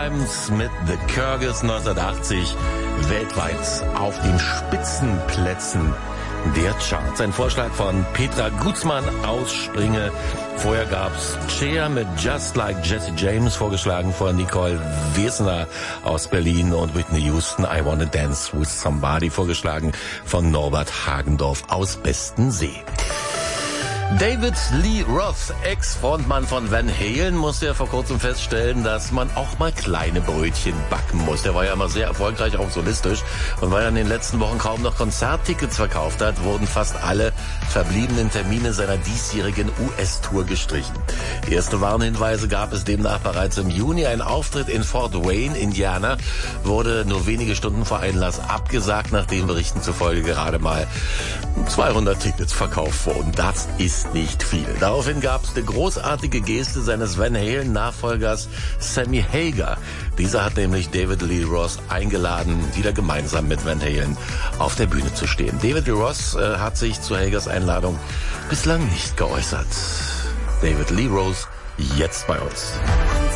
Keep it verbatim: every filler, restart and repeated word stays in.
Times mit The Kyrgyz neunzehnhundertachtzig weltweit auf den Spitzenplätzen der Charts. Ein Vorschlag von Petra Gutzmann aus Springe. Vorher gab's Cher mit Just Like Jesse James, vorgeschlagen von Nicole Wesner aus Berlin, und Whitney Houston, I Wanna Dance With Somebody, vorgeschlagen von Norbert Hagendorf aus Bestensee. David Lee Roth, Ex-Frontmann von Van Halen, musste ja vor kurzem feststellen, dass man auch mal kleine Brötchen backen muss. Der war ja immer sehr erfolgreich, auch solistisch. Und weil er in den letzten Wochen kaum noch Konzerttickets verkauft hat, wurden fast alle verbliebenen Termine seiner diesjährigen U S-Tour gestrichen. Erste Warnhinweise gab es demnach bereits im Juni. Ein Auftritt in Fort Wayne, Indiana, wurde nur wenige Stunden vor Einlass abgesagt, nachdem Berichten zufolge gerade mal zweihundert Tickets verkauft wurden. Das ist nicht viel. Daraufhin gab es eine großartige Geste seines Van Halen-Nachfolgers Sammy Hagar. Dieser hat nämlich David Lee Roth eingeladen, wieder gemeinsam mit Van Halen auf der Bühne zu stehen. David Lee Roth äh, hat sich zu Hagars Einladung bislang nicht geäußert. David Lee Roth jetzt bei uns.